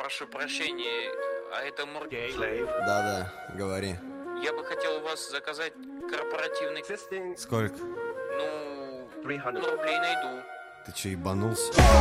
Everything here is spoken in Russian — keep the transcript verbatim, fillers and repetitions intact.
прошу прощения, а это Мургей? Да-да, говори. Я бы хотел у вас заказать корпоративный... Сколько? Ну, рублей найду. Ты че, ебанулся?